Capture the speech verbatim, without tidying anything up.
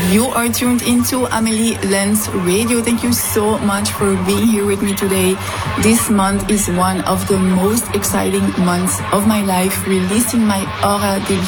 You are tuned into Amélie Lens Radio. Thank you so much for being here with me today. This month is one of the most exciting months of my life, releasing my Aura debut